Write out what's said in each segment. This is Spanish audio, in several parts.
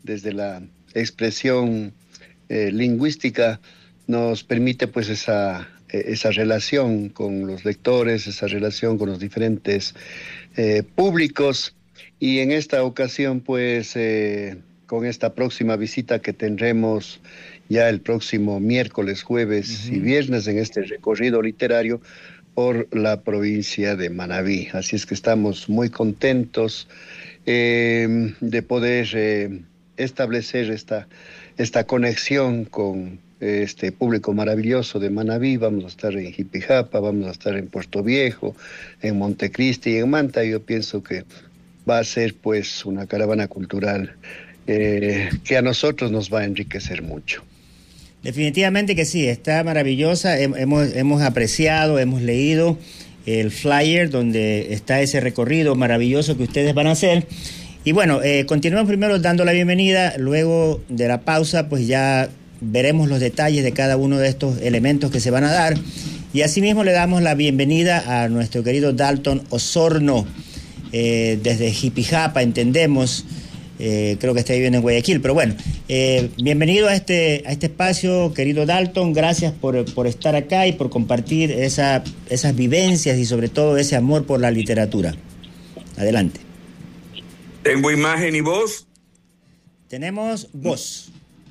desde la expresión lingüística nos permite pues esa relación con los lectores, esa relación con los diferentes públicos. Y en esta ocasión pues con esta próxima visita que tendremos ya el próximo miércoles, jueves y viernes en este recorrido literario por la provincia de Manabí. Así es que estamos muy contentos de poder establecer esta conexión con este público maravilloso de Manabí. Vamos a estar en Jipijapa, vamos a estar en Puerto Viejo, en Montecristi y en Manta. Yo pienso que va a ser pues una caravana cultural que a nosotros nos va a enriquecer mucho. Definitivamente que sí, está maravillosa. Hemos apreciado, hemos leído el flyer donde está ese recorrido maravilloso que ustedes van a hacer. Y bueno, continuamos primero dando la bienvenida, luego de la pausa pues ya veremos los detalles de cada uno de estos elementos que se van a dar. Y asimismo le damos la bienvenida a nuestro querido Dalton Osorno, desde Jipijapa, entendemos. Creo que está viviendo en Guayaquil, pero bueno, bienvenido a este espacio, querido Dalton. Gracias por estar acá y por compartir esas vivencias y sobre todo ese amor por la literatura. Adelante. ¿Tengo imagen y voz? Tenemos voz.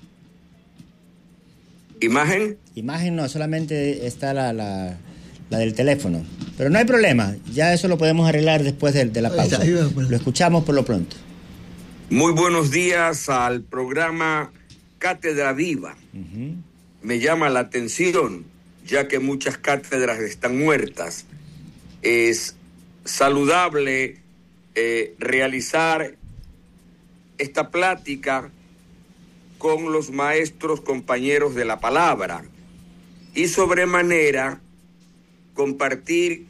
¿Imagen? Imagen no, solamente está la del teléfono. Pero no hay problema, ya eso lo podemos arreglar después de la pausa. Lo escuchamos por lo pronto. Muy buenos días al programa Cátedra Viva. Me llama la atención, ya que muchas cátedras están muertas. Es saludable realizar esta plática con los maestros compañeros de la palabra y sobremanera compartir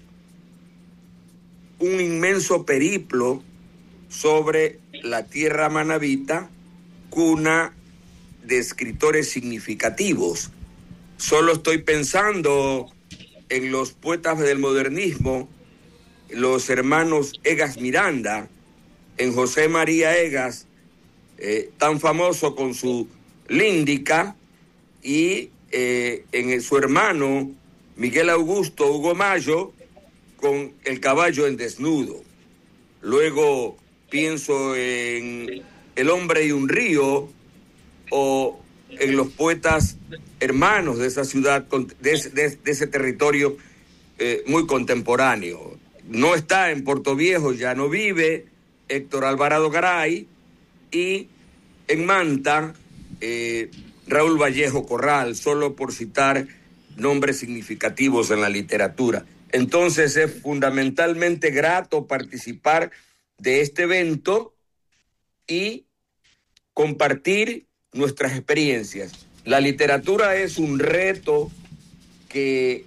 un inmenso periplo sobre la tierra manabita, cuna de escritores significativos. Solo estoy pensando en los poetas del modernismo, los hermanos Egas Miranda, en José María Egas, tan famoso con su Líndica, y en su hermano Miguel Augusto Hugo Mayo con El caballo en desnudo. Luego pienso en El hombre y un río, o en los poetas hermanos de esa ciudad, de ese territorio muy contemporáneo. No está en Puerto Viejo, ya no vive, Héctor Alvarado Garay, y en Manta, Raúl Vallejo Corral, solo por citar nombres significativos en la literatura. Entonces es fundamentalmente grato participar de este evento y compartir nuestras experiencias. La literatura es un reto que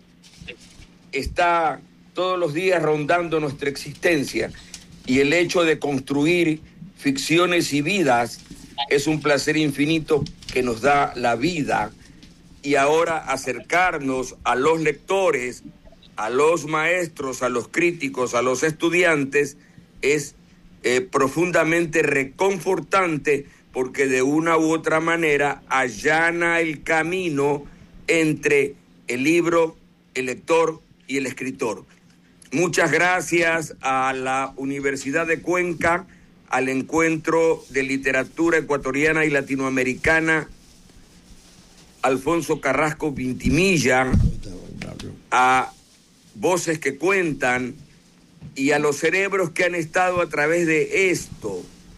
está todos los días rondando nuestra existencia, y el hecho de construir ficciones y vidas es un placer infinito que nos da la vida. Y ahora acercarnos a los lectores, a los maestros, a los críticos, a los estudiantes es profundamente reconfortante, porque de una u otra manera allana el camino entre el libro, el lector y el escritor. Muchas gracias a la Universidad de Cuenca, al Encuentro de Literatura Ecuatoriana y Latinoamericana Alfonso Carrasco Vintimilla, a Voces que Cuentan y a los cerebros que han estado a través de esto.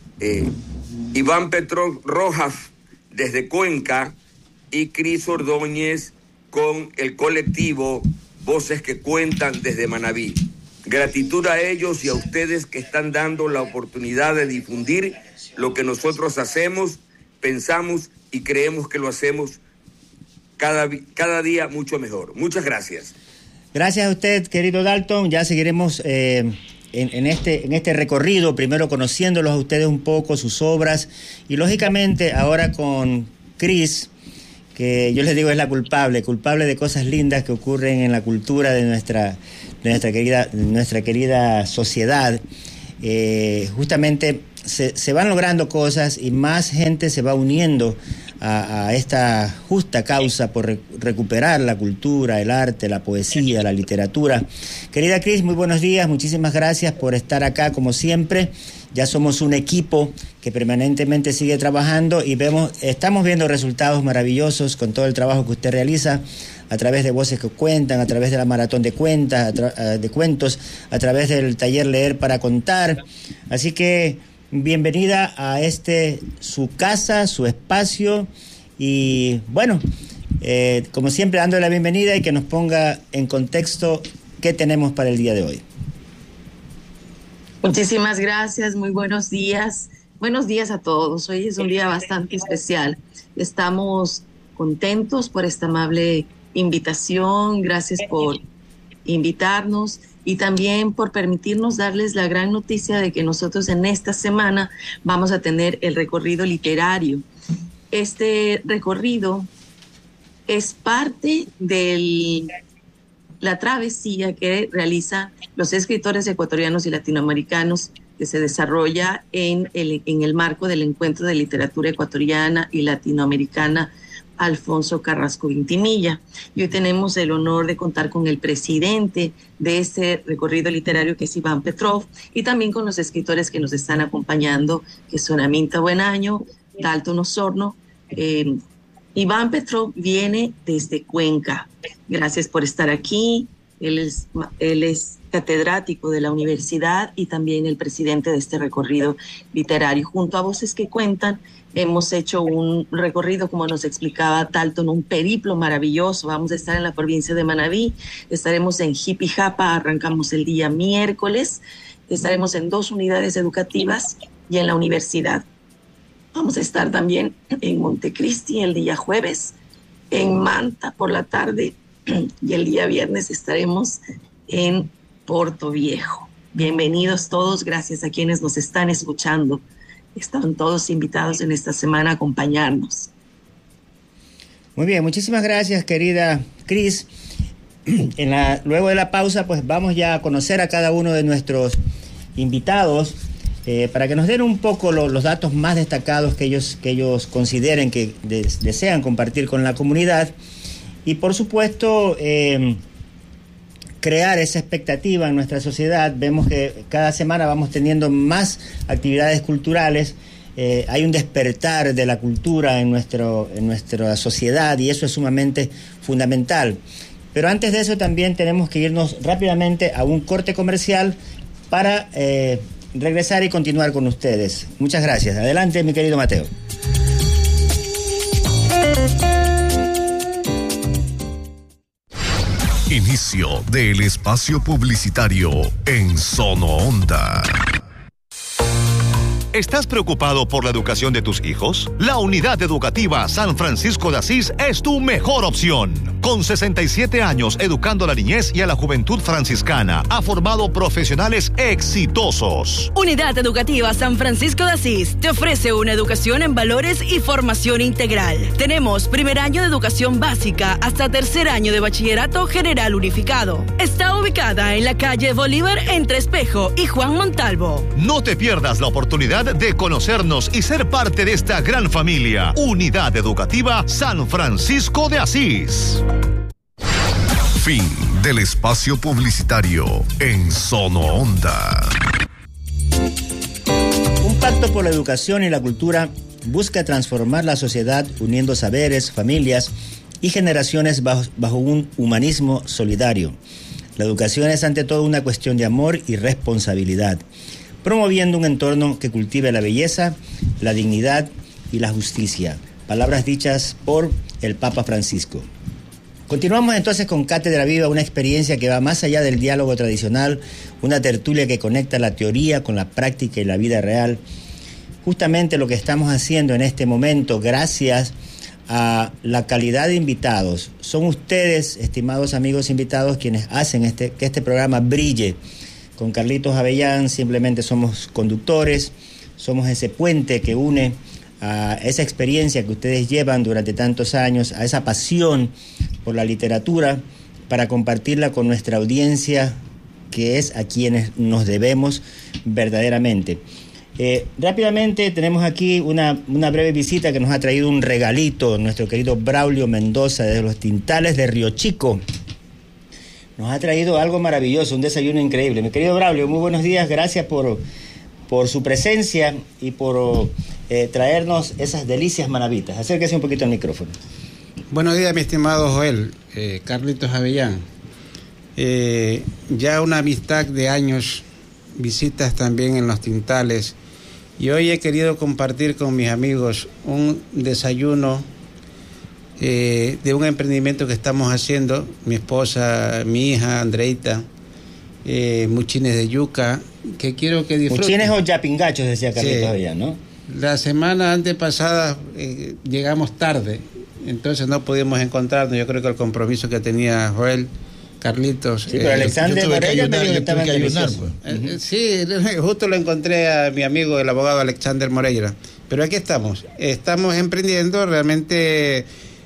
Iván Petrón Rojas desde Cuenca y Cris Ordóñez con el colectivo Voces que Cuentan desde Manabí. Gratitud a ellos y a ustedes que están dando la oportunidad de difundir lo que nosotros hacemos, pensamos y creemos que lo hacemos cada día mucho mejor. Muchas gracias. Gracias a usted, querido Dalton. Ya seguiremos en este recorrido, primero conociéndolos a ustedes un poco, sus obras, y lógicamente ahora con Cris, que yo les digo es la culpable de cosas lindas que ocurren en la cultura de nuestra querida sociedad. Justamente se van logrando cosas y más gente se va uniendo a esta justa causa por recuperar la cultura, el arte, la poesía, la literatura. Querida Cris, muy buenos días, muchísimas gracias por estar acá como siempre. Ya somos un equipo que permanentemente sigue trabajando y estamos viendo resultados maravillosos con todo el trabajo que usted realiza a través de Voces que Cuentan, a través de la maratón de cuentos, a través del taller Leer para Contar. Así que bienvenida a su casa, su espacio y bueno, como siempre dando la bienvenida y que nos ponga en contexto qué tenemos para el día de hoy. Muchísimas gracias, muy buenos días. Buenos días a todos. Hoy es un día bastante especial. Estamos contentos por esta amable invitación. Gracias por invitarnos y también por permitirnos darles la gran noticia de que nosotros en esta semana vamos a tener el recorrido literario. Este recorrido es parte de la travesía que realizan los escritores ecuatorianos y latinoamericanos que se desarrolla en el marco del Encuentro de Literatura Ecuatoriana y Latinoamericana Alfonso Carrasco Vintimilla. Y hoy tenemos el honor de contar con el presidente de este recorrido literario, que es Iván Petrov, y también con los escritores que nos están acompañando, que son Aminta Buenaño, Dalton Osorno. Iván Petrov viene desde Cuenca. Gracias por estar aquí. Él es catedrático de la universidad y también el presidente de este recorrido literario. Junto a Voces que Cuentan, hemos hecho un recorrido, como nos explicaba Dalton, un periplo maravilloso. Vamos a estar en la provincia de Manabí, estaremos en Jipijapa, arrancamos el día miércoles, estaremos en 2 unidades educativas y en la universidad. Vamos a estar también en Montecristi el día jueves, en Manta por la tarde y el día viernes estaremos en Porto Viejo. Bienvenidos todos, gracias a quienes nos están escuchando. Están todos invitados en esta semana a acompañarnos. Muy bien, muchísimas gracias, querida Cris. Luego de la pausa, pues vamos ya a conocer a cada uno de nuestros invitados para que nos den un poco los datos más destacados que ellos consideren que desean compartir con la comunidad. Y por supuesto, crear esa expectativa en nuestra sociedad. Vemos que cada semana vamos teniendo más actividades culturales, hay un despertar de la cultura en nuestra sociedad y eso es sumamente fundamental. Pero antes de eso también tenemos que irnos rápidamente a un corte comercial para regresar y continuar con ustedes. Muchas gracias. Adelante, mi querido Mateo. Inicio del espacio publicitario en Sono Onda. ¿Estás preocupado por la educación de tus hijos? La Unidad Educativa San Francisco de Asís es tu mejor opción. Con 67 años educando a la niñez y a la juventud franciscana, ha formado profesionales exitosos. Unidad Educativa San Francisco de Asís te ofrece una educación en valores y formación integral. Tenemos primer año de educación básica hasta tercer año de bachillerato general unificado. Está ubicada en la calle Bolívar entre Espejo y Juan Montalvo. No te pierdas la oportunidad de conocernos y ser parte de esta gran familia. Unidad Educativa San Francisco de Asís. Fin del espacio publicitario en Sono Onda. Un pacto por la educación y la cultura busca transformar la sociedad uniendo saberes, familias y generaciones bajo un humanismo solidario. La educación es ante todo una cuestión de amor y responsabilidad, promoviendo un entorno que cultive la belleza, la dignidad y la justicia. Palabras dichas por el Papa Francisco. Continuamos entonces con Cátedra Viva, una experiencia que va más allá del diálogo tradicional, una tertulia que conecta la teoría con la práctica y la vida real. Justamente lo que estamos haciendo en este momento, gracias a la calidad de invitados. Son ustedes, estimados amigos invitados, quienes hacen que este programa brille. Con Carlitos Avellán simplemente somos conductores, somos ese puente que une a esa experiencia que ustedes llevan durante tantos años, a esa pasión por la literatura, para compartirla con nuestra audiencia, que es a quienes nos debemos verdaderamente. Rápidamente tenemos aquí una breve visita que nos ha traído un regalito nuestro querido Braulio Mendoza desde los Tintales de Río Chico. Nos ha traído algo maravilloso, un desayuno increíble. Mi querido Braulio, muy buenos días, gracias por su presencia y por traernos esas delicias maravitas. Acérquese un poquito al micrófono. Buenos días, mi estimado Joel, Carlitos Avellán. Ya una amistad de años, visitas también en los Tintales, y hoy he querido compartir con mis amigos un desayuno de un emprendimiento que estamos haciendo, mi esposa, mi hija Andreita, muchines de yuca, que quiero que disfruten. Muchines o yapingachos, decía Carlitos Avellán, ¿no? La semana antepasada llegamos tarde, entonces no pudimos encontrarnos. Yo creo que el compromiso que tenía Joel, Carlitos... Sí, pero Alexander Moreira me dijo que estaba en ayunar, pues. Sí, justo lo encontré a mi amigo, el abogado Alexander Moreira. Pero aquí estamos emprendiendo realmente...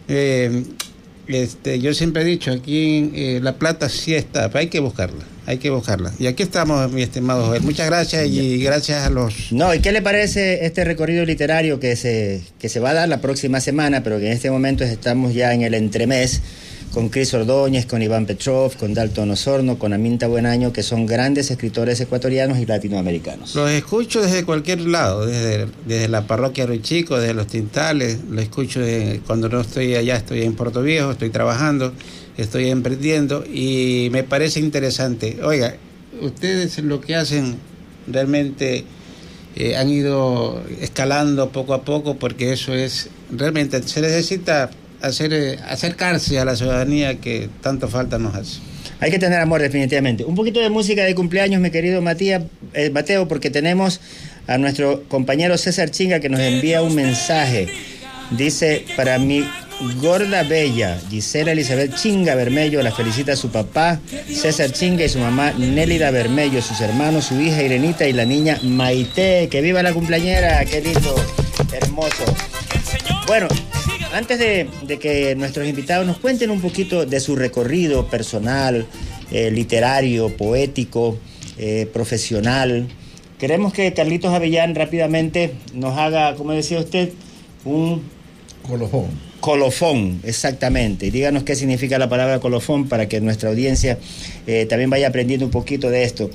yo siempre he dicho, aquí La Plata sí está, hay que buscarla. Y aquí estamos, mi estimado Joel. Muchas gracias y gracias a los... No, ¿y qué le parece este recorrido literario que se va a dar la próxima semana, pero que en este momento estamos ya en el entremés, con Cris Ordóñez, con Iván Petrov, con Dalton Osorno, con Aminta Buenaño, que son grandes escritores ecuatorianos y latinoamericanos? Los escucho desde cualquier lado, desde la parroquia Río Chico, desde los Tintales, lo escucho cuando no estoy allá, estoy en Puerto Viejo, estoy trabajando, estoy emprendiendo y me parece interesante. Oiga, ustedes lo que hacen realmente han ido escalando poco a poco, porque eso es, realmente se necesita acercarse a la ciudadanía que tanto falta nos hace. Hay que tener amor, definitivamente. Un poquito de música de cumpleaños, mi querido Mateo, porque tenemos a nuestro compañero César Chinga que nos envía un mensaje. Dice: para mi gorda bella Gisela Elizabeth Chinga Bermello, la felicita a su papá César Chinga y su mamá Nélida Bermello, sus hermanos, su hija Irenita y la niña Maite. ¡Que viva la cumpleañera! ¡Qué lindo! Hermoso. Bueno, antes de que nuestros invitados nos cuenten un poquito de su recorrido personal, literario, poético, profesional, queremos que Carlitos Avellán rápidamente nos haga, como decía usted, un... Colofón, exactamente. Y díganos qué significa la palabra colofón para que nuestra audiencia también vaya aprendiendo un poquito de esto.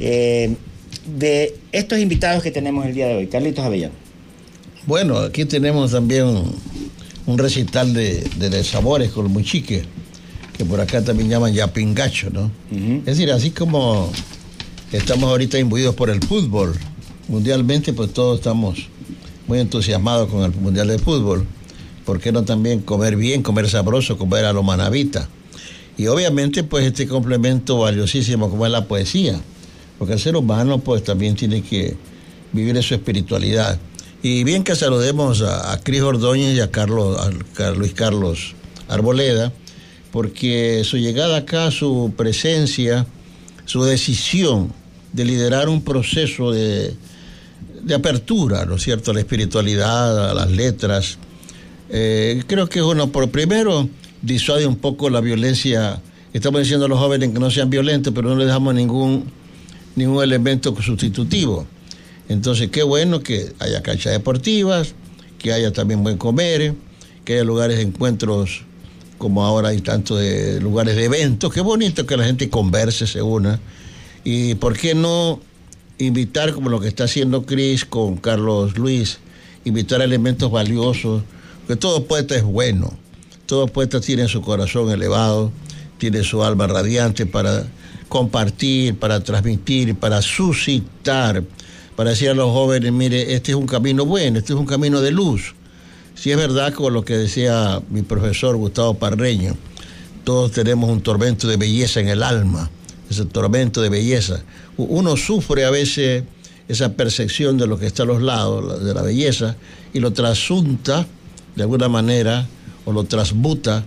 De estos invitados que tenemos el día de hoy, Carlitos Avellán. Bueno, aquí tenemos también un recital de sabores con muchique, que por acá también llaman yapingacho, ¿no? Uh-huh. Es decir, así como estamos ahorita imbuidos por el fútbol, mundialmente pues todos estamos muy entusiasmados con el Mundial de Fútbol. ¿Por qué no también comer bien, comer sabroso, comer a lo manavita? Y obviamente pues este complemento valiosísimo como es la poesía, porque el ser humano pues también tiene que vivir en su espiritualidad. Y bien que saludemos a Cris Ordóñez y a Luis Carlos Arboleda, porque su llegada acá, su presencia, su decisión de liderar un proceso de apertura, ¿no es cierto?, a la espiritualidad, a las letras, creo que por primero disuade un poco la violencia. Estamos diciendo a los jóvenes que no sean violentos, pero no les damos ningún elemento sustitutivo. Entonces, qué bueno que haya canchas deportivas, que haya también buen comer, que haya lugares de encuentros, como ahora hay tantos de lugares de eventos. Qué bonito que la gente converse, se una. Y por qué no invitar, como lo que está haciendo Cris con Carlos Luis, invitar elementos valiosos, que todo poeta es bueno, todo poeta tiene su corazón elevado, tiene su alma radiante para compartir, para transmitir, para suscitar, para decir a los jóvenes, mire, este es un camino bueno, este es un camino de luz. Si es verdad, como lo que decía mi profesor Gustavo Parreño, todos tenemos un tormento de belleza en el alma, ese tormento de belleza. Uno sufre a veces esa percepción de lo que está a los lados, de la belleza, y lo trasunta de alguna manera, o lo transmuta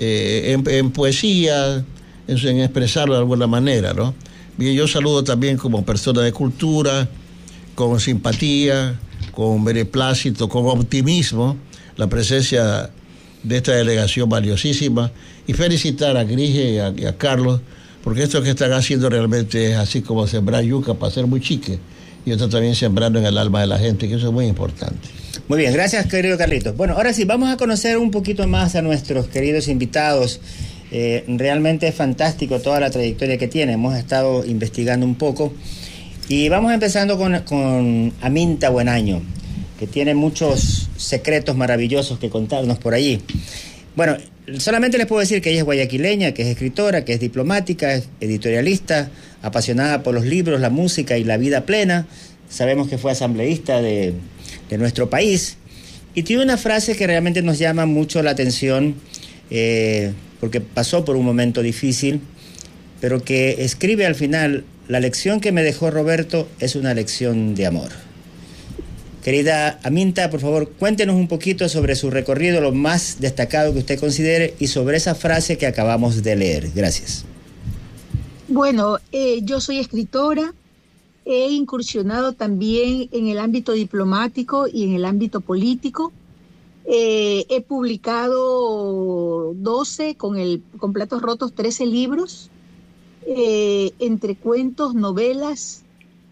en poesía, en expresarlo de alguna manera, ¿no? Bien, yo saludo también como persona de cultura, con simpatía, con beneplácito, con optimismo, la presencia de esta delegación valiosísima, y felicitar a Cris y a Carlos, porque esto que están haciendo realmente es así como sembrar yuca para hacer muy chique. y otro también sembrando en el alma de la gente, que eso es muy importante. Muy bien, gracias, querido Carlitos. Bueno, ahora sí, vamos a conocer un poquito más a nuestros queridos invitados. Realmente es fantástico toda la trayectoria que tiene. Hemos estado investigando un poco y vamos empezando con Aminta Buenaño, que tiene muchos secretos maravillosos que contarnos por allí. Bueno, solamente les puedo decir que ella es guayaquileña, que es escritora, que es diplomática, es editorialista, apasionada por los libros, la música y la vida plena. Sabemos que fue asambleísta de nuestro país y tiene una frase que realmente nos llama mucho la atención, porque pasó por un momento difícil, pero que escribe al final: la lección que me dejó Roberto es una lección de amor. Querida Aminta, por favor, cuéntenos un poquito sobre su recorrido, lo más destacado que usted considere, y sobre esa frase que acabamos de leer. Gracias. Bueno, yo soy escritora. He incursionado también en el ámbito diplomático y en el ámbito político. He publicado 12, con Platos Rotos, 13 libros, entre cuentos, novelas.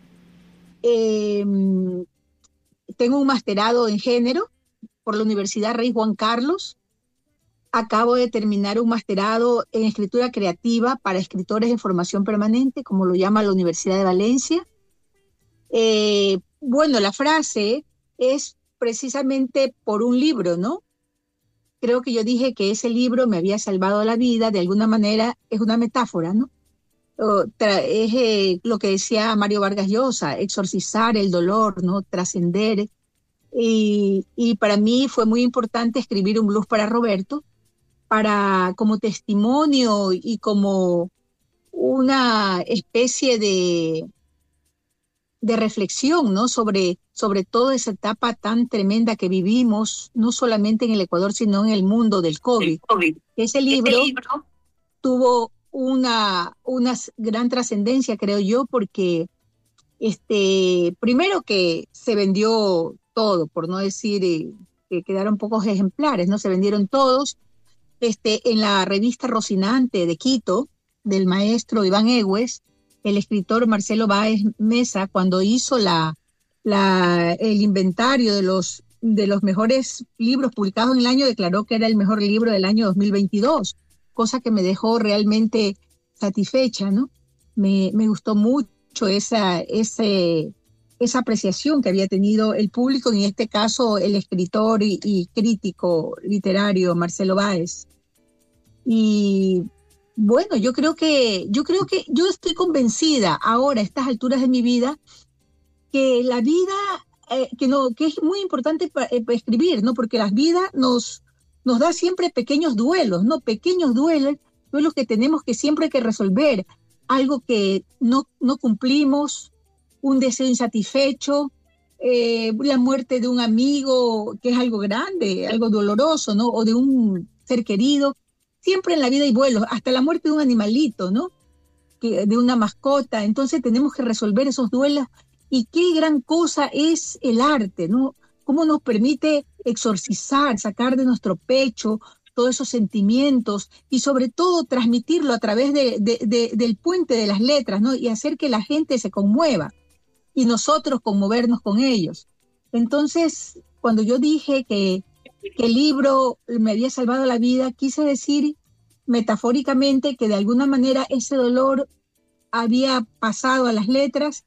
Tengo un masterado en género por la Universidad Rey Juan Carlos. Acabo de terminar un masterado en escritura creativa para escritores en formación permanente, como lo llama la Universidad de Valencia. Bueno, la frase es precisamente por un libro, ¿no? Creo que yo dije que ese libro me había salvado la vida, de alguna manera es una metáfora, ¿no? Es lo que decía Mario Vargas Llosa, exorcizar el dolor, ¿no? Trascender. Y para mí fue muy importante escribir un blues para Roberto, como testimonio y como una especie de reflexión, ¿no? Sobre toda esa etapa tan tremenda que vivimos, no solamente en el Ecuador, sino en el mundo del COVID. Ese libro tuvo una gran trascendencia, creo yo, porque primero que se vendió todo, por no decir que quedaron pocos ejemplares, ¿no? Se vendieron todos. En la revista Rocinante de Quito, del maestro Iván Egues, el escritor Marcelo Báez Mesa, cuando hizo el inventario de los mejores libros publicados en el año, declaró que era el mejor libro del año 2022, cosa que me dejó realmente satisfecha, ¿no? Me gustó mucho esa apreciación que había tenido el público, en este caso el escritor y crítico literario Marcelo Báez. Y bueno, yo creo que yo estoy convencida ahora, a estas alturas de mi vida, que la vida, que es muy importante para escribir, ¿no? Porque la vida nos da siempre pequeños duelos, ¿no? Pequeños duelos que tenemos que siempre que resolver, algo que no cumplimos, un deseo insatisfecho, la muerte de un amigo, que es algo grande, algo doloroso, ¿no? O de un ser querido. Siempre en la vida hay duelos, hasta la muerte de un animalito, ¿no? De una mascota. Entonces tenemos que resolver esos duelos. Y qué gran cosa es el arte, ¿no? Cómo nos permite exorcizar, sacar de nuestro pecho todos esos sentimientos y sobre todo transmitirlo a través del puente de las letras, ¿no? Y hacer que la gente se conmueva y nosotros conmovernos con ellos. Entonces, cuando yo dije que el libro me había salvado la vida, quise decir metafóricamente que de alguna manera ese dolor había pasado a las letras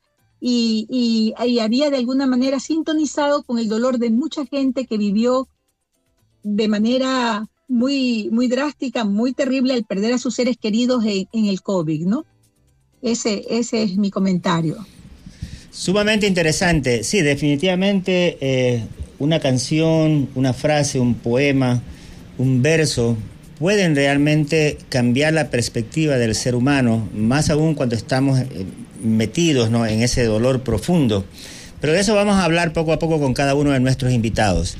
y había de alguna manera sintonizado con el dolor de mucha gente que vivió de manera muy, muy drástica, muy terrible, al perder a sus seres queridos en el COVID, ¿no? Ese es mi comentario. Sumamente interesante. Sí, definitivamente una canción, una frase, un poema, un verso pueden realmente cambiar la perspectiva del ser humano, más aún cuando estamos metidos, ¿no?, en ese dolor profundo. Pero de eso vamos a hablar poco a poco con cada uno de nuestros invitados.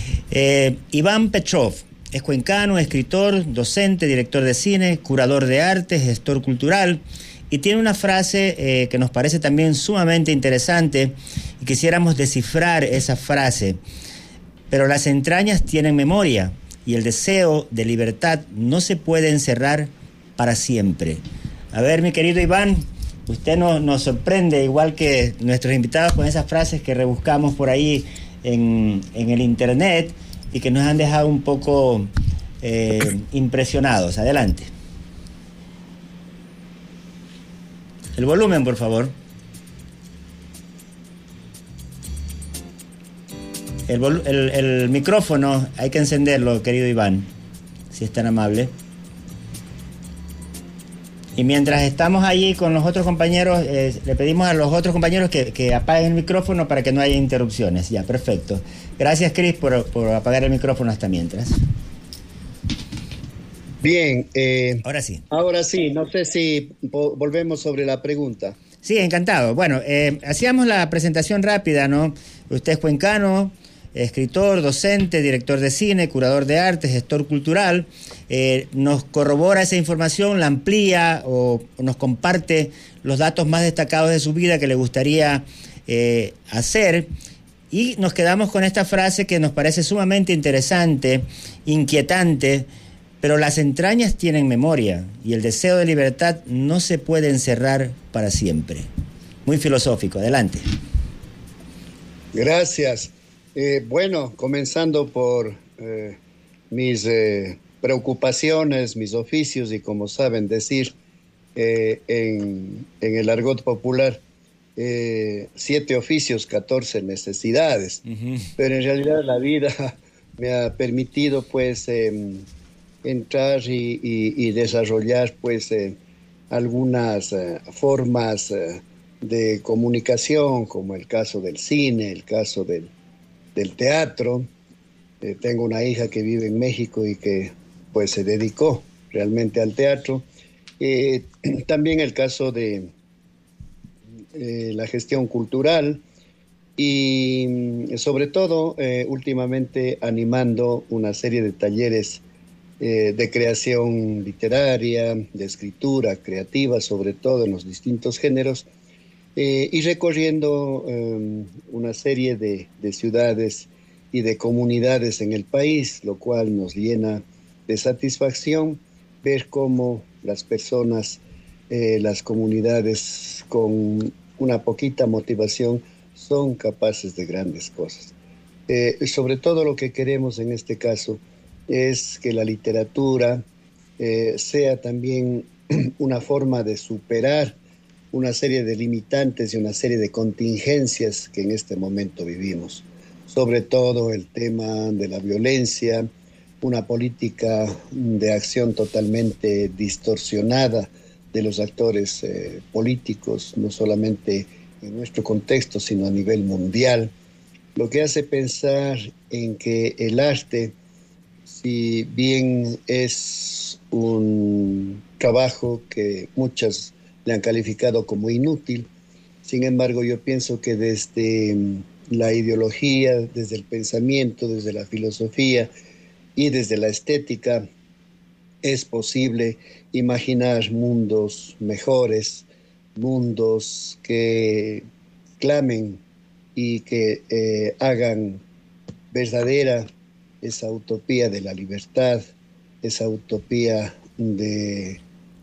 Iván Petrov es cuencano, escritor, docente, director de cine, curador de arte, gestor cultural, y tiene una frase que nos parece también sumamente interesante y quisiéramos descifrar esa frase. Pero las entrañas tienen memoria y el deseo de libertad no se puede encerrar para siempre. A ver, mi querido Iván, usted nos sorprende, igual que nuestros invitados, con esas frases que rebuscamos por ahí en el internet y que nos han dejado un poco impresionados. Adelante. El volumen, por favor. El micrófono hay que encenderlo, querido Iván, si es tan amable. Y mientras estamos allí con los otros compañeros, le pedimos a los otros compañeros que apaguen el micrófono para que no haya interrupciones. Ya, perfecto. Gracias, Cris, por apagar el micrófono hasta mientras. Bien. Ahora sí. Ahora sí, no sé si volvemos sobre la pregunta. Sí, encantado. Bueno, hacíamos la presentación rápida, ¿no? Usted es cuencano, escritor, docente, director de cine, curador de arte, gestor cultural. Nos corrobora esa información, la amplía o nos comparte los datos más destacados de su vida que le gustaría hacer. Y nos quedamos con esta frase que nos parece sumamente interesante, inquietante, pero las entrañas tienen memoria y el deseo de libertad no se puede encerrar para siempre. Muy filosófico. Adelante. Gracias. Bueno, comenzando por mis preocupaciones, mis oficios y, como saben decir en el argot popular, 7 oficios, 14 necesidades. Uh-huh. Pero en realidad la vida me ha permitido pues entrar y desarrollar pues algunas formas de comunicación, como el caso del cine, el caso del teatro. Tengo una hija que vive en México y que pues se dedicó realmente al teatro. También el caso de la gestión cultural y sobre todo últimamente animando una serie de talleres de creación literaria, de escritura creativa, sobre todo en los distintos géneros, y recorriendo una serie de ciudades y de comunidades en el país, lo cual nos llena de satisfacción ver cómo las personas, las comunidades con una poquita motivación son capaces de grandes cosas. Sobre todo lo que queremos en este caso es que la literatura sea también una forma de superar una serie de limitantes y una serie de contingencias que en este momento vivimos. Sobre todo el tema de la violencia, una política de acción totalmente distorsionada de los actores políticos, no solamente en nuestro contexto, sino a nivel mundial, lo que hace pensar en que el arte, si bien es un trabajo que muchos le han calificado como inútil, sin embargo yo pienso que desde la ideología, desde el pensamiento, desde la filosofía y desde la estética es posible imaginar mundos mejores, mundos que clamen y que hagan verdadera esa utopía de la libertad, esa utopía de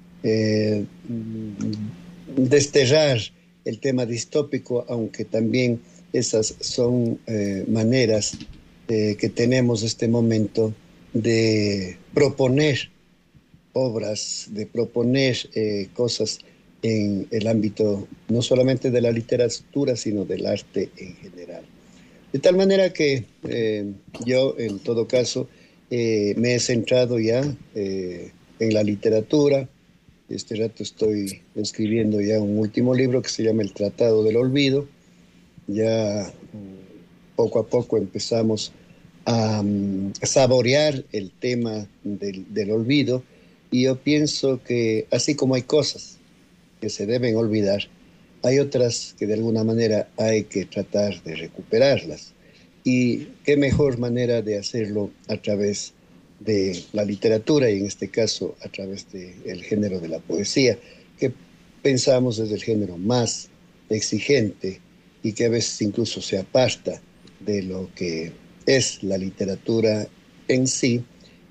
desterrar el tema distópico, aunque también esas son maneras que tenemos este momento de proponer obras, de proponer cosas en el ámbito no solamente de la literatura, sino del arte en general. De tal manera que yo, en todo caso, me he centrado ya en la literatura. Este rato estoy escribiendo ya un último libro que se llama El Tratado del Olvido. Ya poco a poco empezamos a saborear el tema del olvido, y yo pienso que así como hay cosas que se deben olvidar, hay otras que de alguna manera hay que tratar de recuperarlas. Y qué mejor manera de hacerlo a través de la literatura, y en este caso a través del género de la poesía, que pensamos desde el género más exigente y que a veces incluso se aparta de lo que es la literatura en sí,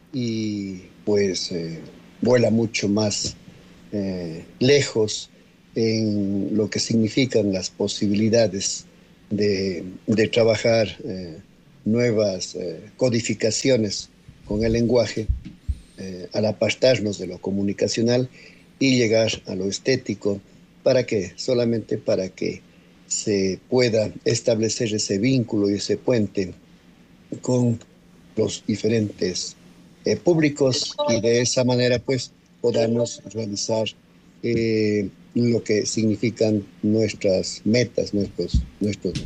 y pues vuela mucho más lejos en lo que significan las posibilidades de trabajar nuevas codificaciones con el lenguaje, al apartarnos de lo comunicacional y llegar a lo estético. ¿Para qué? Solamente para que se pueda establecer ese vínculo y ese puente con los diferentes públicos, y de esa manera pues podamos realizar lo que significan nuestras metas, nuestros objetivos.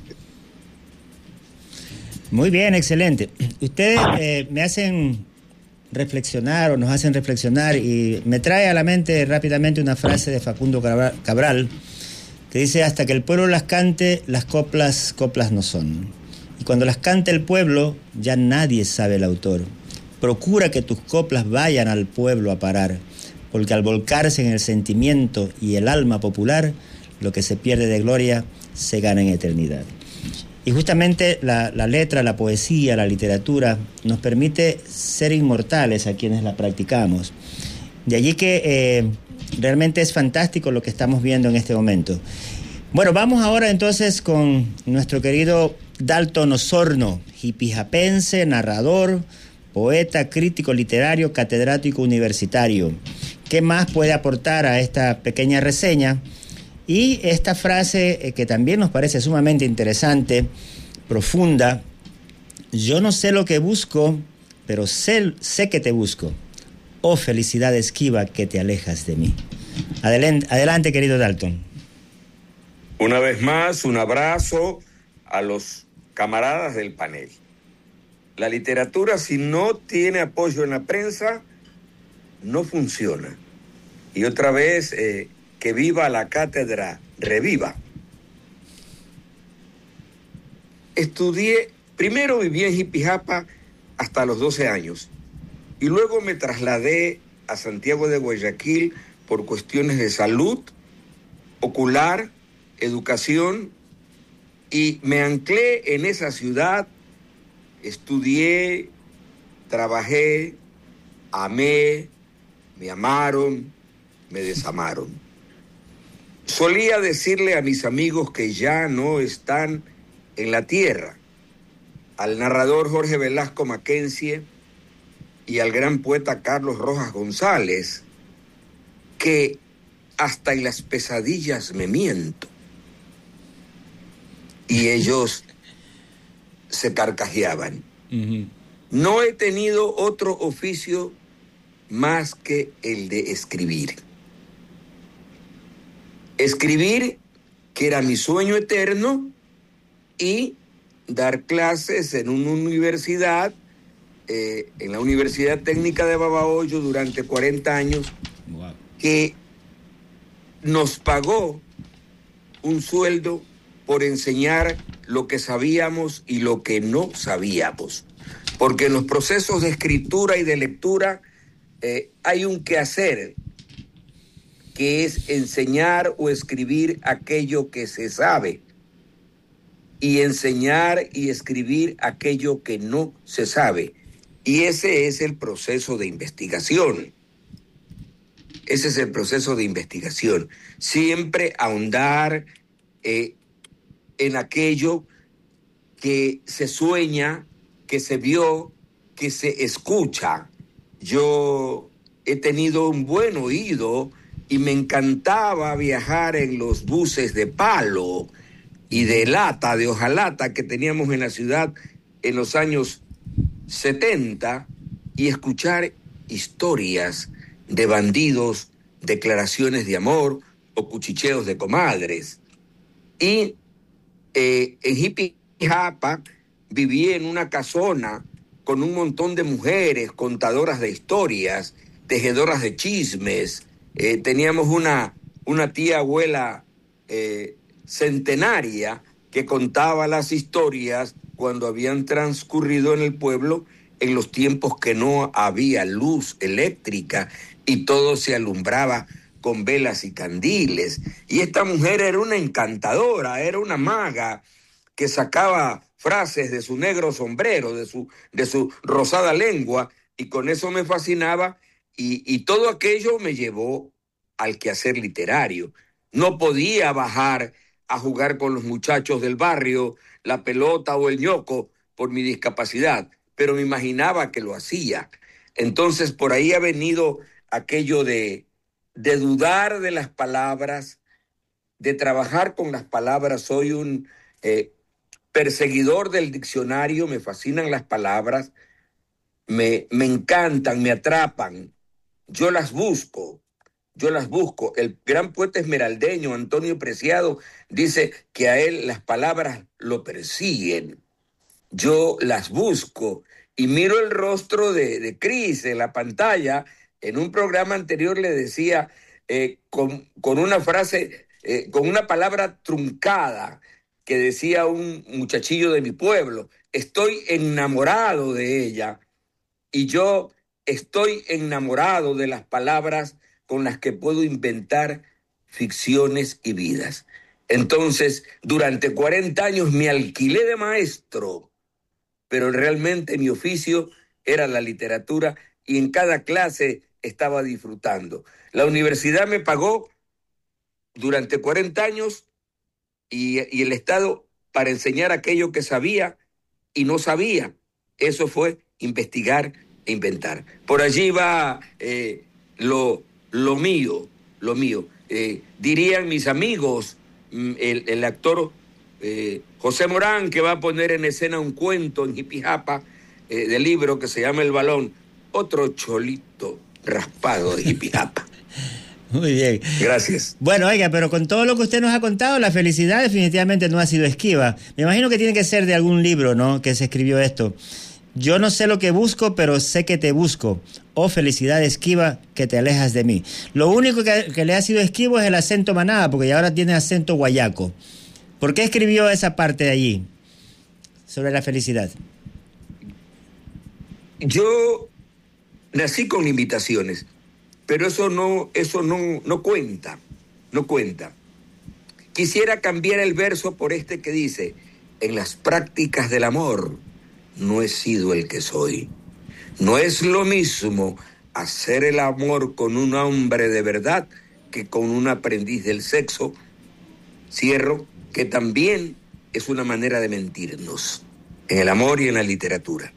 Muy bien, excelente. Ustedes me hacen reflexionar, o nos hacen reflexionar, y me trae a la mente rápidamente una frase de Facundo Cabral, que dice: hasta que el pueblo las cante, las coplas no son. Y cuando las cante el pueblo, ya nadie sabe el autor. Procura que tus coplas vayan al pueblo a parar, porque al volcarse en el sentimiento y el alma popular, lo que se pierde de gloria se gana en eternidad. Y justamente la letra, la poesía, la literatura nos permite ser inmortales a quienes la practicamos. De allí que realmente es fantástico lo que estamos viendo en este momento. Bueno, vamos ahora entonces con nuestro querido Dalton Osorno, hipijapense, narrador, poeta, crítico literario, catedrático universitario. ¿Qué más puede aportar a esta pequeña reseña? Y esta frase que también nos parece sumamente interesante, profunda: yo no sé lo que busco, pero sé que te busco. Oh, felicidad esquiva que te alejas de mí. Adelante, querido Dalton. Una vez más, un abrazo a los camaradas del panel. La literatura, si no tiene apoyo en la prensa, no funciona. Y otra vez, que viva la cátedra, reviva. Primero viví en Jipijapa hasta los 12 años y luego me trasladé a Santiago de Guayaquil por cuestiones de salud ocular, educación, y me anclé en esa ciudad, estudié, trabajé, amé, me amaron, me desamaron. Solía decirle a mis amigos que ya no están en la tierra, al narrador Jorge Velasco Mackenzie y al gran poeta Carlos Rojas González, que hasta en las pesadillas me miento. Y ellos se carcajeaban. Uh-huh. No he tenido otro oficio más que el de escribir. Escribir, que era mi sueño eterno, y dar clases en una universidad, en la Universidad Técnica de Babahoyo durante 40 años, wow, que nos pagó un sueldo por enseñar lo que sabíamos y lo que no sabíamos. Porque en los procesos de escritura y de lectura hay un quehacer, que es enseñar o escribir aquello que se sabe, y enseñar y escribir aquello que no se sabe. Y ese es el proceso de investigación. Ese es el proceso de investigación. Siempre ahondar en aquello que se sueña, que se vio, que se escucha. Yo he tenido un buen oído y me encantaba viajar en los buses de palo y de lata, de hojalata, que teníamos en la ciudad en los años 70, y escuchar historias de bandidos, declaraciones de amor o cuchicheos de comadres. Y en Jipijapa viví en una casona con un montón de mujeres contadoras de historias, tejedoras de chismes. Teníamos una tía abuela centenaria que contaba las historias cuando habían transcurrido en el pueblo en los tiempos que no había luz eléctrica y todo se alumbraba con velas y candiles. Y esta mujer era una encantadora, era una maga que sacaba frases de su negro sombrero, de su rosada lengua, y con eso me fascinaba, y todo aquello me llevó al quehacer literario. No podía bajar a jugar con los muchachos del barrio, la pelota o el ñoco por mi discapacidad, pero me imaginaba que lo hacía. Entonces por ahí ha venido aquello de dudar de las palabras, de trabajar con las palabras. Soy un perseguidor del diccionario, me fascinan las palabras, me encantan, me atrapan, yo las busco. El gran poeta esmeraldeño Antonio Preciado dice que a él las palabras lo persiguen. Yo las busco y miro el rostro de Cris en la pantalla. En un programa anterior le decía con una frase, con una palabra truncada que decía un muchachillo de mi pueblo: estoy enamorado de ella. Y yo estoy enamorado de las palabras con las que puedo inventar ficciones y vidas. Entonces, durante 40 años me alquilé de maestro, pero realmente mi oficio era la literatura y en cada clase estaba disfrutando. La universidad me pagó durante 40 años y el Estado para enseñar aquello que sabía y no sabía. Eso fue investigar e inventar. Por allí va lo mío. Dirían mis amigos, el actor José Morán, que va a poner en escena un cuento en Jipijapa del libro que se llama El Balón, otro cholito raspado de Jipijapa. Muy bien. Gracias. Bueno, oiga, pero con todo lo que usted nos ha contado, la felicidad definitivamente no ha sido esquiva. Me imagino que tiene que ser de algún libro, ¿no?, que se escribió esto. Yo no sé lo que busco, pero sé que te busco. Oh, felicidad esquiva, que te alejas de mí. Lo único que le ha sido esquivo es el acento manaba, porque ahora tiene acento guayaco. ¿Por qué escribió esa parte de allí sobre la felicidad? Yo nací con limitaciones, pero eso no cuenta, no cuenta. Quisiera cambiar el verso por este que dice: en las prácticas del amor no he sido el que soy. No es lo mismo hacer el amor con un hombre de verdad que con un aprendiz del sexo. Cierro, que también es una manera de mentirnos en el amor y en la literatura.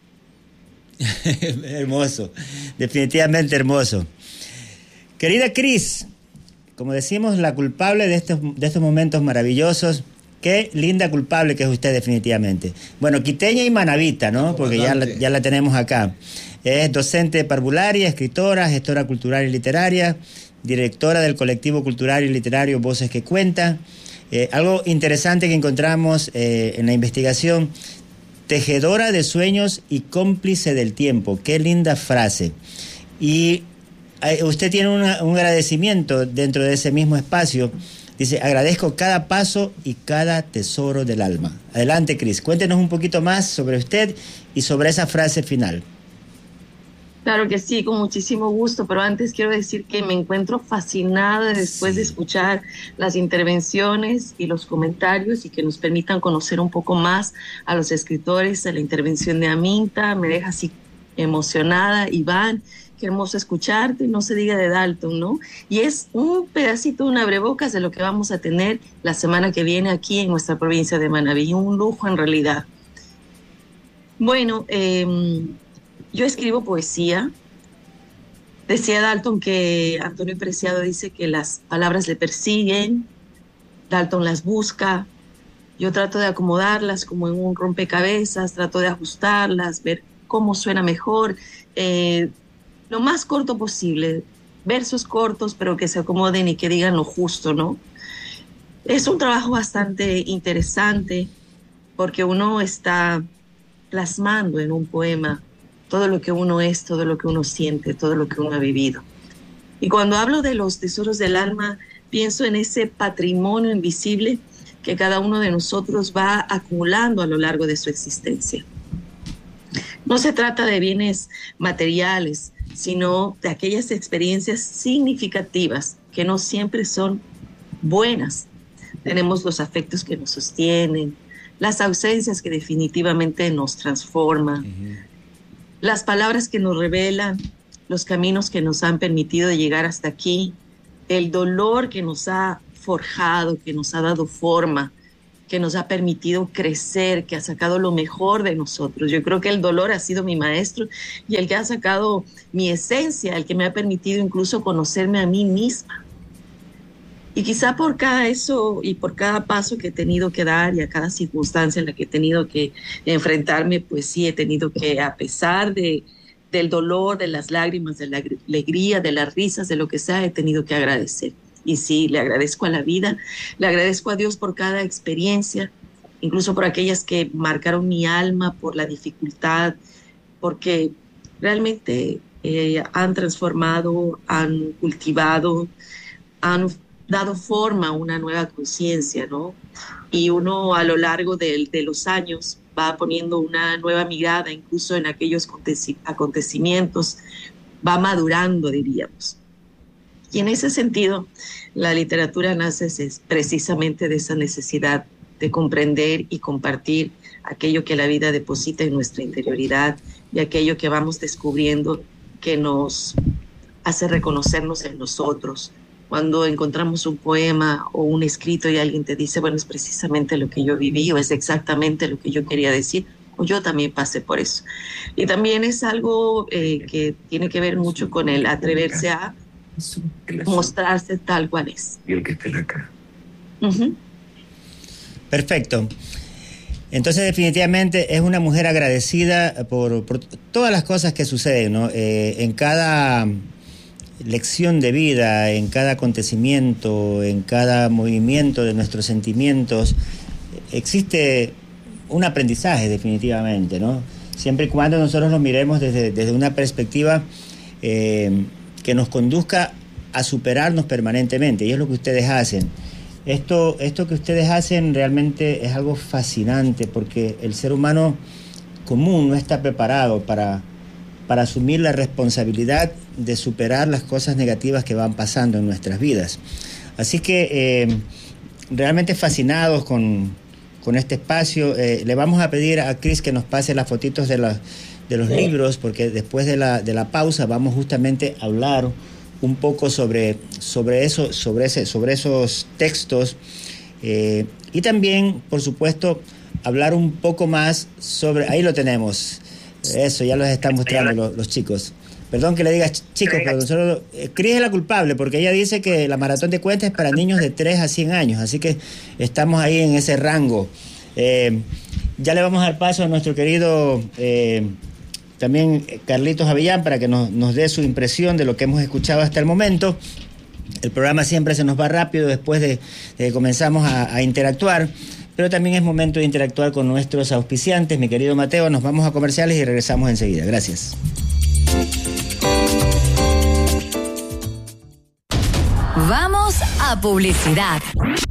Hermoso, definitivamente hermoso. Querida Cris, como decimos, la culpable de estos momentos maravillosos. Qué linda culpable que es usted, definitivamente. Bueno, quiteña y manabita, ¿no? Porque ya la tenemos acá. Es docente de parvularia, escritora, gestora cultural y literaria, directora del colectivo cultural y literario Voces que Cuentan. Algo interesante que encontramos en la investigación: tejedora de sueños y cómplice del tiempo. Qué linda frase. Y usted tiene un agradecimiento dentro de ese mismo espacio. Dice: agradezco cada paso y cada tesoro del alma. Adelante, Cris, cuéntenos un poquito más sobre usted y sobre esa frase final. Claro que sí, con muchísimo gusto, pero antes quiero decir que me encuentro fascinada después de escuchar las intervenciones y los comentarios, y que nos permitan conocer un poco más a los escritores. A la intervención de Aminta me deja así emocionada. Iván, qué hermoso escucharte, no se diga de Dalton, ¿no? Y es un pedacito, un abrebocas de lo que vamos a tener la semana que viene aquí en nuestra provincia de Manabí. Un lujo en realidad. Bueno, yo escribo poesía. Decía Dalton que Antonio Preciado dice que las palabras le persiguen, Dalton las busca. Yo trato de acomodarlas como en un rompecabezas, trato de ajustarlas, ver cómo suena mejor, lo más corto posible, versos cortos, pero que se acomoden y que digan lo justo, ¿no? Es un trabajo bastante interesante porque uno está plasmando en un poema todo lo que uno es, todo lo que uno siente, todo lo que uno ha vivido. Y cuando hablo de los tesoros del alma, pienso en ese patrimonio invisible que cada uno de nosotros va acumulando a lo largo de su existencia. No se trata de bienes materiales, sino de aquellas experiencias significativas que no siempre son buenas. Tenemos los afectos que nos sostienen, las ausencias que definitivamente nos transforman, las palabras que nos revelan, los caminos que nos han permitido llegar hasta aquí, el dolor que nos ha forjado, que nos ha dado forma, que nos ha permitido crecer, que ha sacado lo mejor de nosotros. Yo creo que el dolor ha sido mi maestro y el que ha sacado mi esencia, el que me ha permitido incluso conocerme a mí misma. Y quizá por cada eso y por cada paso que he tenido que dar y a cada circunstancia en la que he tenido que enfrentarme, pues sí he tenido que, a pesar del dolor, de las lágrimas, de la alegría, de las risas, de lo que sea, he tenido que agradecer. Y sí, le agradezco a la vida, le agradezco a Dios por cada experiencia, incluso por aquellas que marcaron mi alma, por la dificultad, porque realmente han transformado, han cultivado, han dado forma a una nueva conciencia, ¿no? Y uno a lo largo de los años va poniendo una nueva mirada, incluso en aquellos acontecimientos, va madurando, diríamos. Y en ese sentido, la literatura nace precisamente de esa necesidad de comprender y compartir aquello que la vida deposita en nuestra interioridad y aquello que vamos descubriendo que nos hace reconocernos en nosotros. Cuando encontramos un poema o un escrito y alguien te dice, bueno, es precisamente lo que yo viví o es exactamente lo que yo quería decir, o yo también pasé por eso. Y también es algo que tiene que ver mucho con el atreverse a mostrarse tal cual es. Y el que esté acá. Uh-huh. Perfecto. Entonces definitivamente es una mujer agradecida por todas las cosas que suceden, ¿no? En cada lección de vida, en cada acontecimiento, en cada movimiento de nuestros sentimientos, existe un aprendizaje definitivamente, ¿no? Siempre y cuando nosotros lo miremos desde una perspectiva que nos conduzca a superarnos permanentemente, y es lo que ustedes hacen. Esto que ustedes hacen realmente es algo fascinante, porque el ser humano común no está preparado para asumir la responsabilidad de superar las cosas negativas que van pasando en nuestras vidas. Así que realmente fascinados con este espacio. Le vamos a pedir a Chris que nos pase las fotitos de los libros, porque después de la pausa vamos justamente a hablar un poco sobre esos textos, y también, por supuesto, hablar un poco más sobre... Ahí lo tenemos. Eso, ya los están mostrando los chicos. Perdón que le diga chicos, pero nosotros... Cris es la culpable, porque ella dice que la maratón de cuentas es para niños de 3 a 100 años, así que estamos ahí en ese rango. Ya le vamos a dar paso a nuestro querido también Carlitos Avellán para que nos dé su impresión de lo que hemos escuchado hasta el momento. El programa siempre se nos va rápido después de que comenzamos a interactuar, pero también es momento de interactuar con nuestros auspiciantes. Mi querido Mateo, nos vamos a comerciales y regresamos enseguida. Gracias. Vamos a publicidad.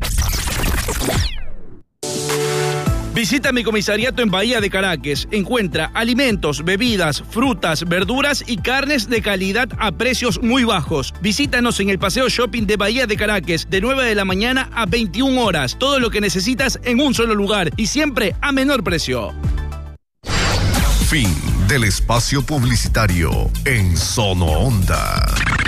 Visita mi comisariato en Bahía de Caracas. Encuentra alimentos, bebidas, frutas, verduras y carnes de calidad a precios muy bajos. Visítanos en el Paseo Shopping de Bahía de Caracas de 9 de la mañana a 21 horas. Todo lo que necesitas en un solo lugar y siempre a menor precio. Fin del espacio publicitario en Sono Onda.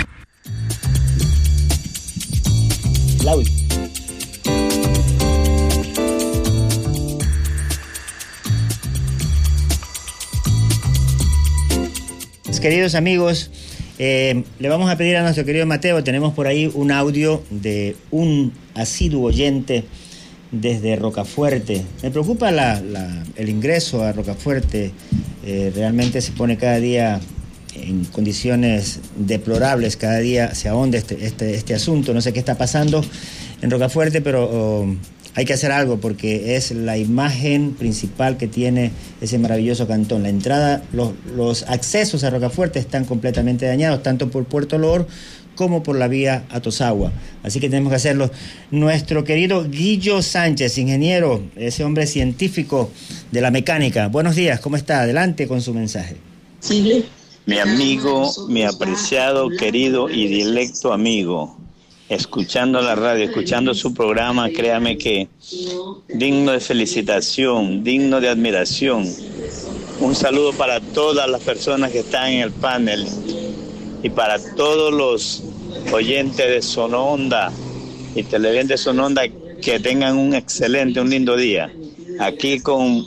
Queridos amigos, le vamos a pedir a nuestro querido Mateo, tenemos por ahí un audio de un asiduo oyente desde Rocafuerte. Me preocupa el ingreso a Rocafuerte, realmente se pone cada día en condiciones deplorables, cada día se ahonda este asunto, no sé qué está pasando en Rocafuerte, pero hay que hacer algo porque es la imagen principal que tiene ese maravilloso cantón. La entrada, los accesos a Rocafuerte están completamente dañados, tanto por Puerto Lor como por la vía a Tosagua. Así que tenemos que hacerlo. Nuestro querido Guillo Sánchez, ingeniero, ese hombre científico de la mecánica. Buenos días, ¿cómo está? Adelante con su mensaje. Sí. Mi amigo, mi apreciado, querido y directo amigo, escuchando la radio, escuchando su programa, créame que digno de felicitación, digno de admiración. Un saludo para todas las personas que están en el panel y para todos los oyentes de Sono Onda. y televidentes Son Onda, que tengan un lindo día. Aquí con